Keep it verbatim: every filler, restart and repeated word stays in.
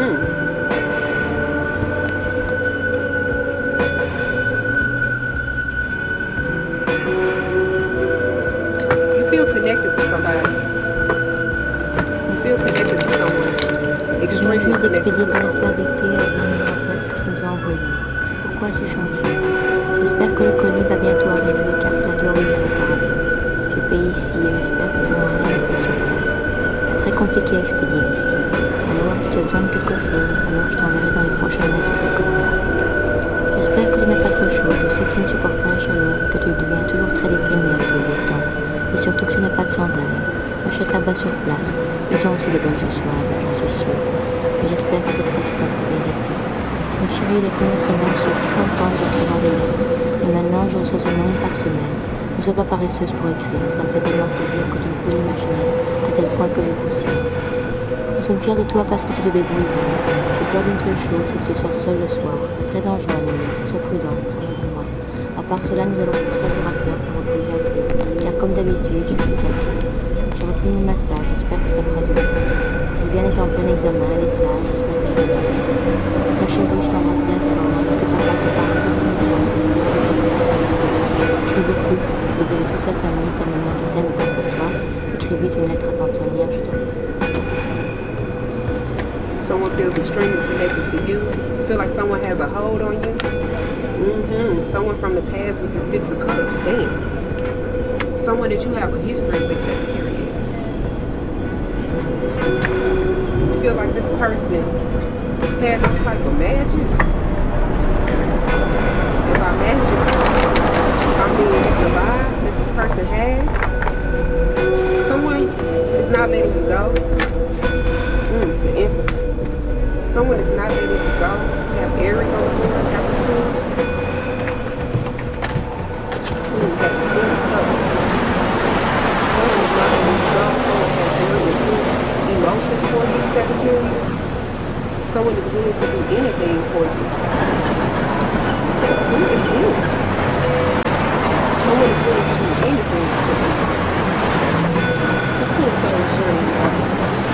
Hmm. You feel connected to somebody. You feel connected to someone. Je viens Extremely juste connected d'expédier to des affaires someone. d'été à la dernière adresse que tu nous as envoyée. Pourquoi as-tu changé? J'espère que le colis va bientôt arriver car cela doit arriver auparavant. J'ai payé ici et j'espère que tu n'auras rien à faire sur place. C'est très compliqué à expédier d'ici. Alors, si tu as besoin de quelque chose, alors je t'enverrai dans les prochaines lettres quelques détails. J'espère que tu n'as pas trop chaud. Je sais que tu ne supportes pas la chaleur et que tu deviens toujours très déprimé avec le beau temps. Et surtout que tu n'as pas de sandales. Achète là-bas sur place. Ils ont aussi de bonnes chaussures là-bas, j'en suis sûre. Mais j'espère que cette fois tu passeras bien l'été. Ma chérie, les premières semaines, je suis si contente de recevoir des lettres. Et maintenant, je reçois seulement une par semaine. Ne sois pas paresseuse pour écrire. Cela me fait tellement plaisir que tu ne peux l'imaginer, à tel point que j'ai grossi. Nous sommes fiers de toi parce que tu te débrouilles bien. J'ai peur d'une seule chose, c'est que tu sortes seul le soir. C'est très dangereux à New York. Sois prudent, travaille avec moi. À part cela, nous allons pour trois jours à Clark pour reposer un peu. Car comme d'habitude, je suis quelqu'un. J'ai repris mon massage, j'espère que ça fera du bien. Sylviane est en plein examen, elle est sage, j'espère qu'elle va aussi. Ma chérie, je t'embrasse bien fort, ainsi que papa qui parle tout le monde. Écris beaucoup, les de toute la famille, ta maman qui t'aime pense à toi. Écris vite une lettre à tante Sonia, je t'en prie. Someone feels extremely connected to you. You feel like someone has a hold on you. Mm-hmm. Someone from the past with the Six of Cups. Damn. Someone that you have a history with, Sagittarius. You feel like this person has some type of magic. And by magic, I mean it's a vibe that this person has. Someone is not letting you go. Mm, the Emperor. Someone is not letting you go. You have Aries on the board, Capricorn. Ooh, you got the Queen of Cups. Someone is not letting you go. Someone has very intense emotions for you, Sagittarius. Someone is willing to do anything for you. Who is this?